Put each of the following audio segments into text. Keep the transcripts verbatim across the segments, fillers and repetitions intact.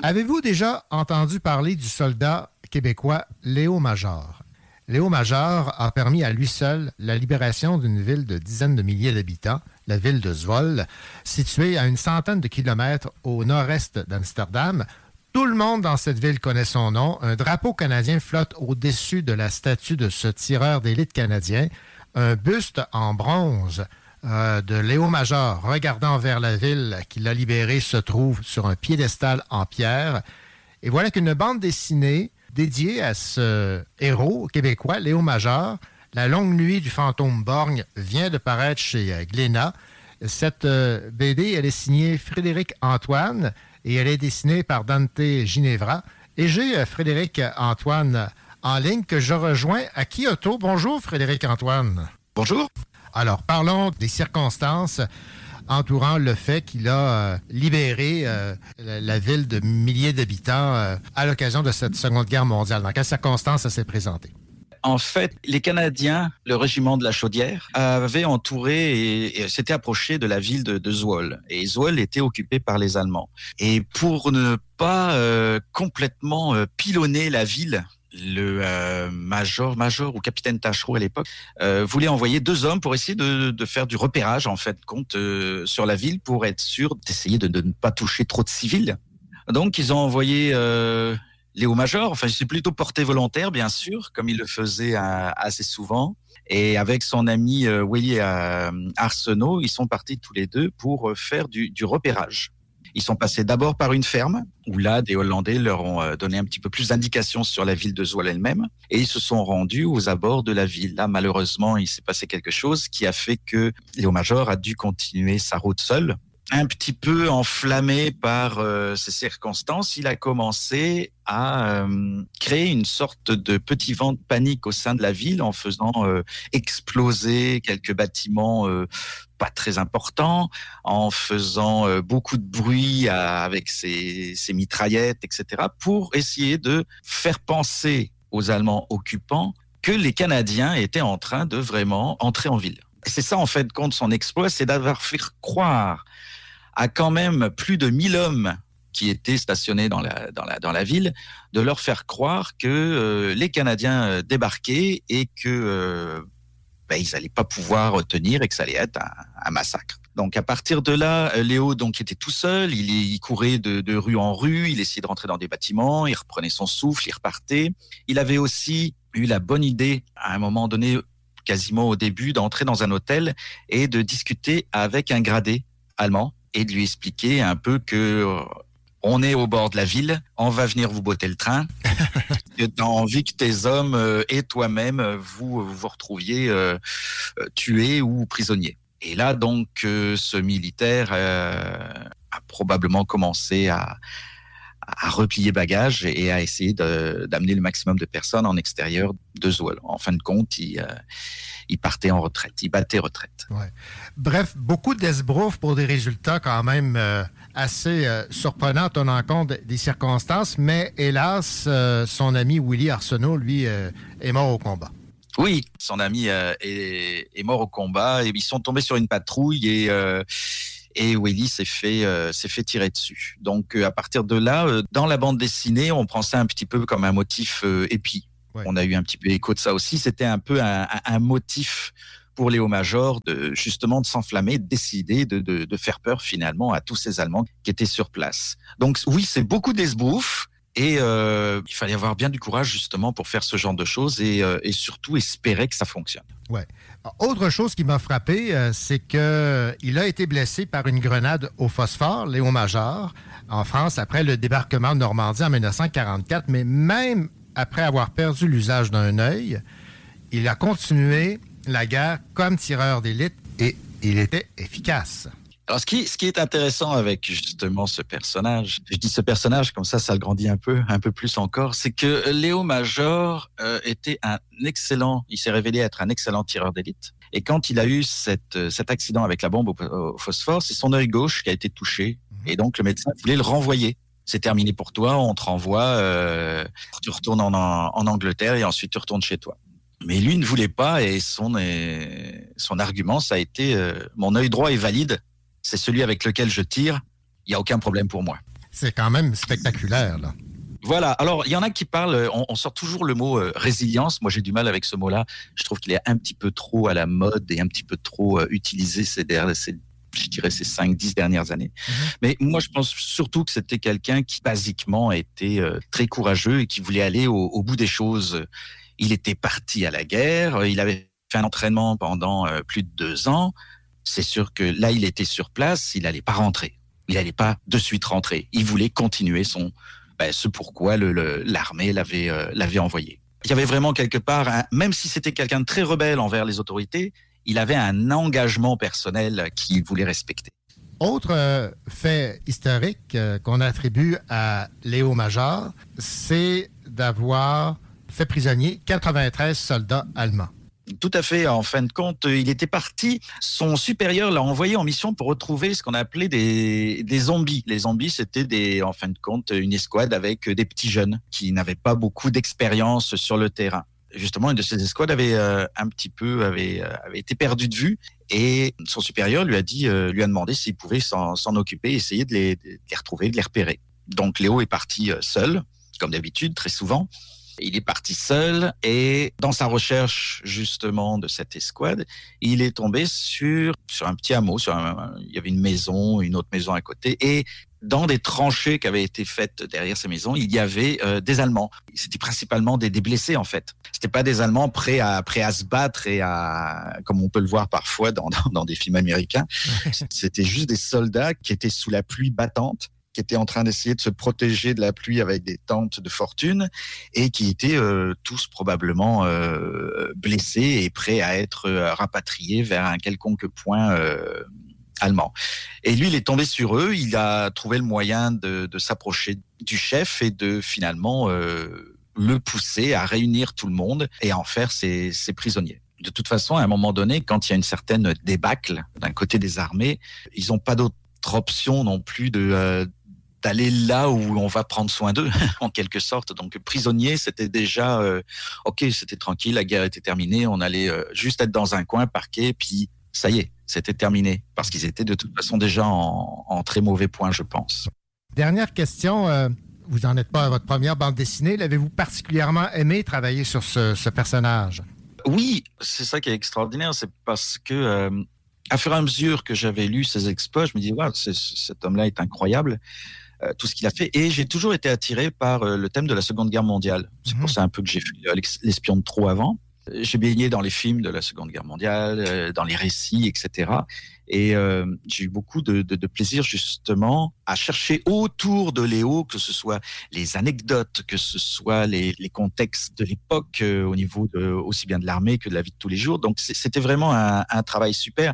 Avez-vous déjà entendu parler du soldat québécois Léo Major? Léo Major a permis à lui seul la libération d'une ville de dizaines de milliers d'habitants, la ville de Zwolle, située à une centaine de kilomètres au nord-est d'Amsterdam. Tout le monde dans cette ville connaît son nom. Un drapeau canadien flotte au-dessus de la statue de ce tireur d'élite canadien. Un buste en bronze euh, de Léo Major regardant vers la ville qui l'a libéré se trouve sur un piédestal en pierre. Et voilà qu'une bande dessinée dédiée à ce héros québécois, Léo Major, La longue nuit du fantôme borgne, vient de paraître chez euh, Glénat. Cette euh, B D, elle est signée Frédéric Antoine et elle est dessinée par Dante Ginevra. Et j'ai euh, Frédéric Antoine en ligne que je rejoins à Kyoto. Bonjour Frédéric Antoine. Bonjour. Alors, parlons des circonstances entourant le fait qu'il a euh, libéré euh, la, la ville de milliers d'habitants euh, à l'occasion de cette Seconde Guerre mondiale. Dans quelles circonstances ça s'est présenté? En fait, les Canadiens, le régiment de la Chaudière, avaient entouré et, et s'étaient approchés de la ville de, de Zwolle. Et Zwolle était occupée par les Allemands. Et pour ne pas euh, complètement euh, pilonner la ville, le euh, major, major ou capitaine Tachereau à l'époque euh, voulait envoyer deux hommes pour essayer de, de faire du repérage en fait compte euh, sur la ville pour être sûr d'essayer de, de ne pas toucher trop de civils. Donc ils ont envoyé euh, Léo Major, enfin c'est plutôt porté volontaire bien sûr, comme il le faisait euh, assez souvent. Et avec son ami euh, Willy euh, Arsenault, ils sont partis tous les deux pour euh, faire du, du repérage. Ils sont passés d'abord par une ferme, où là, des Hollandais leur ont donné un petit peu plus d'indications sur la ville de Zwolle elle-même, et ils se sont rendus aux abords de la ville. Là, malheureusement, il s'est passé quelque chose qui a fait que Léo Major a dû continuer sa route seul. Un petit peu enflammé par euh, ces circonstances, il a commencé à euh, créer une sorte de petit vent de panique au sein de la ville en faisant euh, exploser quelques bâtiments euh, pas très importants, en faisant euh, beaucoup de bruit à, avec ses, ses mitraillettes, et cetera, pour essayer de faire penser aux Allemands occupants que les Canadiens étaient en train de vraiment entrer en ville. C'est ça, en fait, compte son exploit, c'est d'avoir fait croire à quand même plus de mille hommes qui étaient stationnés dans la, dans la, dans la ville, de leur faire croire que euh, les Canadiens débarquaient et que euh, ben, ils n'allaient pas pouvoir tenir et que ça allait être un, un massacre. Donc à partir de là, Léo donc était tout seul, il, il courait de, de rue en rue, il essayait de rentrer dans des bâtiments, il reprenait son souffle, il repartait. Il avait aussi eu la bonne idée, à un moment donné, quasiment au début, d'entrer dans un hôtel et de discuter avec un gradé allemand et de lui expliquer un peu que euh, on est au bord de la ville, on va venir vous botter le train. Tu as envie que tes hommes euh, et toi-même vous vous retrouviez euh, tués ou prisonniers. Et là donc euh, ce militaire euh, a probablement commencé à à replier bagages et à essayer de, d'amener le maximum de personnes en extérieur de Zwolle. En fin de compte, il, euh, il partait en retraite, il battait retraite. Ouais. Bref, beaucoup d'esbroufs pour des résultats quand même euh, assez euh, surprenants, tenant compte des circonstances, mais hélas, euh, son ami Willy Arsenault, lui, euh, est mort au combat. Oui, son ami euh, est, est mort au combat et ils sont tombés sur une patrouille et... Euh, Et Willy s'est fait euh, s'est fait tirer dessus. Donc euh, à partir de là, euh, dans la bande dessinée, on prend ça un petit peu comme un motif euh, épi. Ouais. On a eu un petit peu écho de ça aussi. C'était un peu un, un, un motif pour Léo Major de justement de s'enflammer, de décider de, de, de faire peur finalement à tous ces Allemands qui étaient sur place. Donc oui, c'est beaucoup d'esbrouf. Et euh, il fallait avoir bien du courage justement pour faire ce genre de choses et, euh, et surtout espérer que ça fonctionne. Ouais. Autre chose qui m'a frappé, euh, c'est qu'il a été blessé par une grenade au phosphore, Léo Major, en France, après le débarquement de Normandie en dix-neuf cent quarante-quatre. Mais même après avoir perdu l'usage d'un œil, il a continué la guerre comme tireur d'élite et il était efficace. Alors, ce qui, ce qui est intéressant avec justement ce personnage, je dis ce personnage comme ça, ça le grandit un peu, un peu plus encore, c'est que Léo Major euh, était un excellent, il s'est révélé être un excellent tireur d'élite. Et quand il a eu cette, cet accident avec la bombe au, au phosphore, c'est son œil gauche qui a été touché. Et donc, le médecin voulait le renvoyer. C'est terminé pour toi, on te renvoie, euh, tu retournes en, en Angleterre et ensuite tu retournes chez toi. Mais lui ne voulait pas et son, et son argument, ça a été euh, mon œil droit est valide. C'est celui avec lequel je tire, il n'y a aucun problème pour moi. C'est quand même spectaculaire, là. Voilà. Alors, il y en a qui parlent, on, on sort toujours le mot euh, résilience. Moi, j'ai du mal avec ce mot-là. Je trouve qu'il est un petit peu trop à la mode et un petit peu trop euh, utilisé ces dernières, ces, je dirais, ces cinq, dix dernières années. Mmh. Mais moi, je pense surtout que c'était quelqu'un qui, basiquement, était euh, très courageux et qui voulait aller au, au bout des choses. Il était parti à la guerre. Il avait fait un entraînement pendant euh, plus de deux ans. C'est sûr que là, il était sur place. Il n'allait pas rentrer. Il n'allait pas de suite rentrer. Il voulait continuer son... Ben, ce pourquoi le, le, l'armée l'avait, euh, l'avait envoyé. Il y avait vraiment quelque part, un, même si c'était quelqu'un de très rebelle envers les autorités, il avait un engagement personnel qu'il voulait respecter. Autre euh, fait historique euh, qu'on attribue à Léo Major, c'est d'avoir fait prisonnier quatre-vingt-treize soldats allemands. Tout à fait. En fin de compte, il était parti. Son supérieur l'a envoyé en mission pour retrouver ce qu'on appelait des, des zombies. Les zombies, c'était des, en fin de compte, une escouade avec des petits jeunes qui n'avaient pas beaucoup d'expérience sur le terrain. Justement, une de ces escouades avait euh, un petit peu avait, euh, avait été perdue de vue et son supérieur lui a dit, euh, lui a demandé s'il pouvait s'en, s'en occuper, essayer de les, de les retrouver, de les repérer. Donc Léo est parti seul, comme d'habitude, très souvent. Il est parti seul et dans sa recherche justement de cette escouade, il est tombé sur, sur un petit hameau. Sur un, il y avait une maison, une autre maison à côté et dans des tranchées qui avaient été faites derrière ces maisons, il y avait euh, des Allemands. C'était principalement des, des blessés en fait. C'était pas des Allemands prêts à, prêts à se battre et à, comme on peut le voir parfois dans, dans, dans des films américains. C'était juste des soldats qui étaient sous la pluie battante, qui étaient en train d'essayer de se protéger de la pluie avec des tentes de fortune et qui étaient euh, tous probablement euh, blessés et prêts à être euh, rapatriés vers un quelconque point euh, allemand. Et lui, il est tombé sur eux, il a trouvé le moyen de, de s'approcher du chef et de finalement euh, le pousser à réunir tout le monde et à en faire ses, ses prisonniers. De toute façon, à un moment donné, quand il y a une certaine débâcle d'un côté des armées, ils n'ont pas d'autre option non plus de... Euh, d'aller là où on va prendre soin d'eux, en quelque sorte. Donc, prisonnier, c'était déjà, euh, ok, c'était tranquille, la guerre était terminée, on allait euh, juste être dans un coin, parqué, puis ça y est, c'était terminé. Parce qu'ils étaient de toute façon déjà en, en très mauvais point, je pense. Dernière question, euh, vous n'en êtes pas à votre première bande dessinée. L'avez-vous particulièrement aimé travailler sur ce, ce personnage? Oui, c'est ça qui est extraordinaire, c'est parce que... Euh, à fur et à mesure que j'avais lu ses expos, je me dis, wow, c'est, cet homme-là est incroyable. Euh, tout ce qu'il a fait. Et j'ai toujours été attiré par euh, le thème de la Seconde Guerre mondiale. C'est mmh. pour ça un peu que j'ai fait euh, l'espion de trop avant. J'ai baigné dans les films de la Seconde Guerre mondiale, euh, dans les récits, et cetera. Et euh, j'ai eu beaucoup de, de, de plaisir justement à chercher autour de Léo, que ce soit les anecdotes, que ce soit les, les contextes de l'époque euh, au niveau de, aussi bien de l'armée que de la vie de tous les jours. Donc c'était vraiment un, un travail super.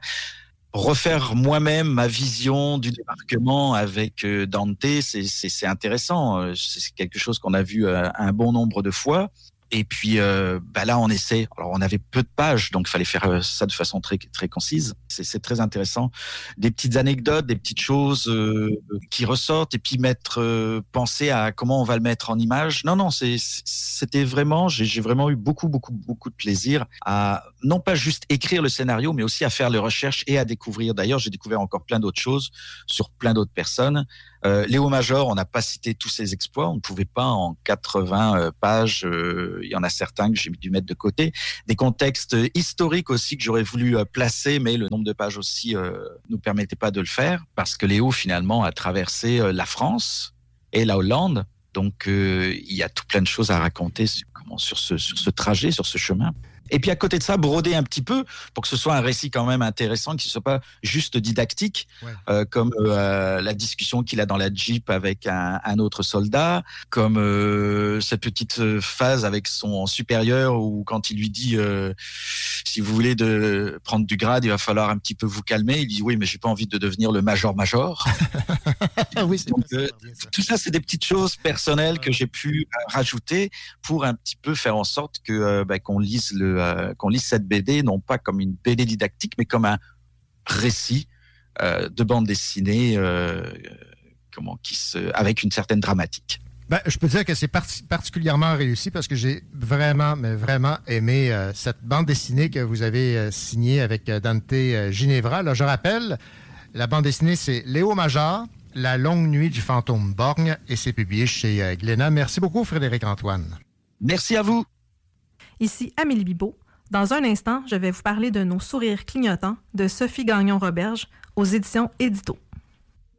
Refaire moi-même ma vision du débarquement avec euh, Dante, c'est, c'est, c'est intéressant. C'est quelque chose qu'on a vu euh, un bon nombre de fois. Et puis euh, bah là, on essaie. Alors, on avait peu de pages, donc il fallait faire ça de façon très très concise. C'est, c'est très intéressant. Des petites anecdotes, des petites choses euh, qui ressortent, et puis mettre euh, penser à comment on va le mettre en image. Non, non, c'est, c'était vraiment. J'ai, j'ai vraiment eu beaucoup beaucoup beaucoup de plaisir à non pas juste écrire le scénario, mais aussi à faire les recherches et à découvrir. D'ailleurs, j'ai découvert encore plein d'autres choses sur plein d'autres personnes. Euh, Léo Major, on n'a pas cité tous ses exploits. On ne pouvait pas en quatre-vingts euh, pages. Euh, il y en a certains que j'ai dû mettre de côté. Des contextes historiques aussi que j'aurais voulu euh, placer, mais le nombre de pages aussi euh, nous permettait pas de le faire parce que Léo finalement a traversé euh, la France et la Hollande. Donc euh, il y a tout plein de choses à raconter sur, comment, sur, ce, sur ce trajet, sur ce chemin. Et puis à côté de ça, broder un petit peu pour que ce soit un récit quand même intéressant, qu'il ne soit pas juste didactique, ouais. euh, comme euh, la discussion qu'il a dans la Jeep avec un, un autre soldat, comme euh, cette petite phase avec son supérieur où quand il lui dit euh, si vous voulez de prendre du grade, il va falloir un petit peu vous calmer. Il dit oui, mais j'ai pas envie de devenir le major-major. Oui, c'est Donc, euh, ça. Tout ça, c'est des petites choses personnelles que j'ai pu euh, rajouter pour un petit peu faire en sorte que euh, bah, qu'on lise le Euh, qu'on lise cette B D, non pas comme une B D didactique, mais comme un récit euh, de bande dessinée euh, comment, qui se, avec une certaine dramatique. Ben, je peux dire que c'est part- particulièrement réussi parce que j'ai vraiment, mais vraiment aimé euh, cette bande dessinée que vous avez euh, signée avec euh, Dante euh, Ginevra. Là, je rappelle, la bande dessinée, c'est Léo Major, La longue nuit du fantôme borgne et c'est publié chez euh, Glénat. Merci beaucoup, Frédéric-Antoine. Merci à vous. Ici Amélie Bibeau. Dans un instant, je vais vous parler de Nos sourires clignotants de Sophie Gagnon-Roberge aux éditions Édito.